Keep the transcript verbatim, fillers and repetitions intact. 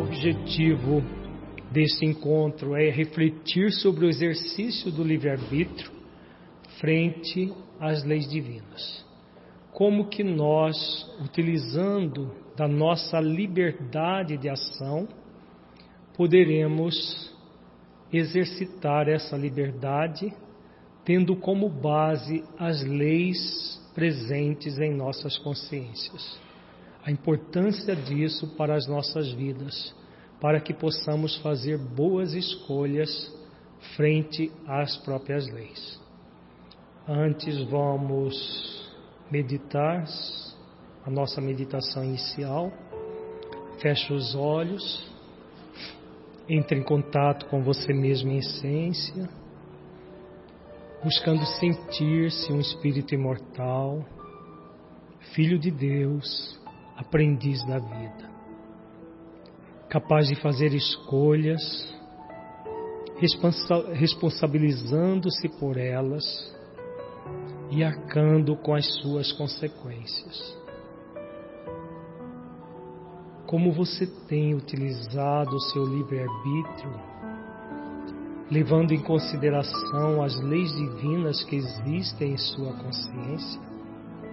objetivo deste encontro é refletir sobre o exercício do livre-arbítrio frente às leis divinas. Como que nós, utilizando da nossa liberdade de ação, poderemos exercitar essa liberdade, tendo como base as leis presentes em nossas consciências. A importância disso para as nossas vidas, para que possamos fazer boas escolhas frente às próprias leis. Antes vamos meditar, a nossa meditação inicial. Feche os olhos, entre em contato com você mesmo em essência, buscando sentir-se um espírito imortal, filho de Deus, aprendiz da vida, capaz de fazer escolhas, responsa- responsabilizando-se por elas e arcando com as suas consequências. Como você tem utilizado o seu livre-arbítrio, levando em consideração as leis divinas que existem em sua consciência?